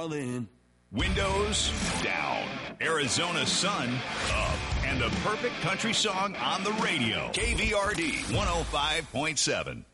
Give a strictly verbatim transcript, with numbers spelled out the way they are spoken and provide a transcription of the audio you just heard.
darling. Windows down. Arizona sun up. And the perfect country song on the radio. K V R D one oh five point seven.